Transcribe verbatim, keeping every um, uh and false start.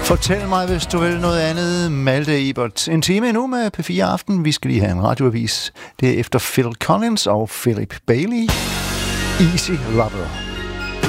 Fortæl mig, hvis du vil noget andet. Malte Ebert. En time endnu med P fire Aften. Vi skal lige have en radioavis. Det er efter Phil Collins og Philip Bailey. Easy Lover.